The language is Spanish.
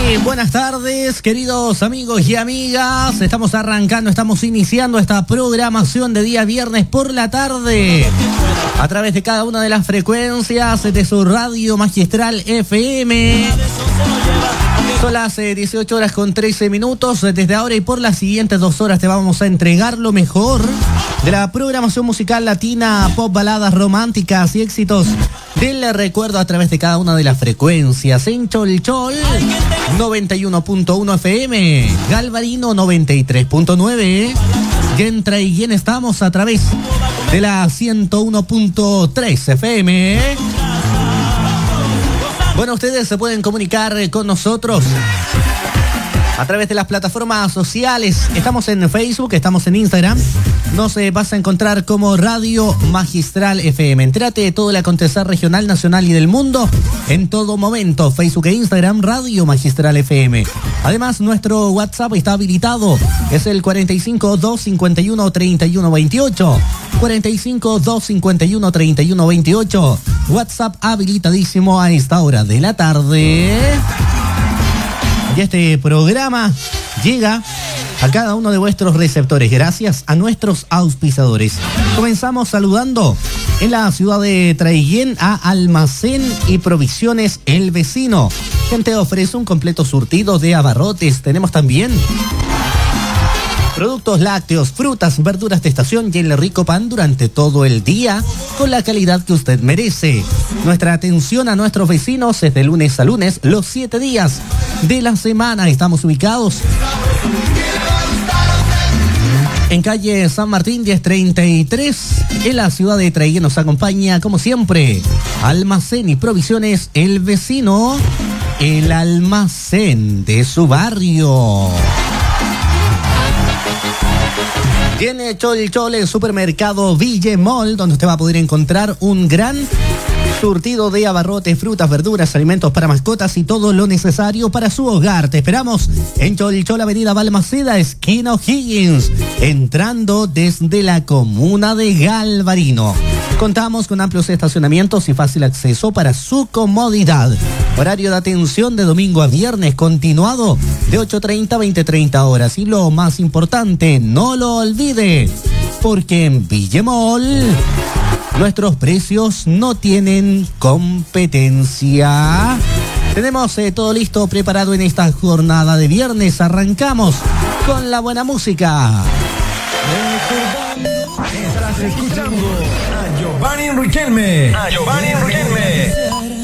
buenas tardes, queridos amigos y amigas. Estamos arrancando, estamos iniciando esta programación de día viernes por la tarde a través de cada una de las frecuencias de su radio magistral FM. Son las 18 horas con 13 minutos. Desde ahora y por las siguientes 2 horas te vamos a entregar lo mejor de la programación musical latina, pop, baladas románticas y éxitos del recuerdo a través de cada una de las frecuencias. En Cholchol 91.1 FM, Galvarino 93.9, y en Traiguén estamos a través de la 101.3 FM. Bueno, ustedes se pueden comunicar con nosotros a través de las plataformas sociales. Estamos en Facebook, estamos en Instagram. Nos vas a encontrar como Radio Magistral FM. Entérate de todo el acontecer regional, nacional y del mundo en todo momento. Facebook e Instagram, Radio Magistral FM. Además, nuestro WhatsApp está habilitado. Es el 45 251 31 28. 45 251 31 28. WhatsApp habilitadísimo a esta hora de la tarde. Y este programa llega a cada uno de vuestros receptores gracias a nuestros auspiciadores. Comenzamos saludando en la ciudad de Traiguén a Almacén y Provisiones El Vecino, quien te ofrece un completo surtido de abarrotes. Tenemos también productos lácteos, frutas, verduras de estación y el rico pan durante todo el día con la calidad que usted merece. Nuestra atención a nuestros vecinos es de lunes a lunes, los 7 días de la semana. Estamos ubicados en calle San Martín 1033, en la ciudad de Traiguén. Nos acompaña, como siempre, Almacén y Provisiones El Vecino, el almacén de su barrio. Tiene Cholchol, el supermercado Villemol, donde usted va a poder encontrar un gran surtido de abarrotes, frutas, verduras, alimentos para mascotas y todo lo necesario para su hogar. Te esperamos en Cholchol, avenida Balmaceda, esquina O'Higgins, entrando desde la comuna de Galvarino. Contamos con amplios estacionamientos y fácil acceso para su comodidad. Horario de atención de domingo a viernes continuado de 8:30 a 20:30 horas. Y lo más importante, no lo olvide, porque en Villemol nuestros precios no tienen competencia. Tenemos todo listo, preparado en esta jornada de viernes. Arrancamos con la buena música. Estás escuchando a Giovanni Riquelme.